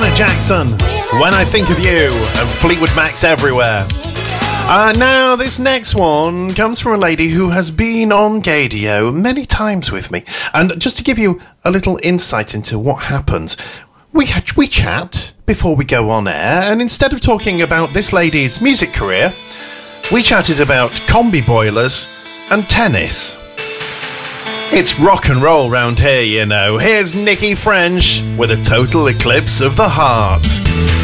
Jackson, When I Think of You, and Fleetwood Mac's Everywhere. Now, this next one comes from a lady who has been on Gaydio many times with me. And just to give you a little insight into what happens, we chat before we go on air, and instead of talking about this lady's music career, we chatted about combi boilers and tennis. It's rock and roll round here, you know. Here's Nikki French with a Total Eclipse of the Heart.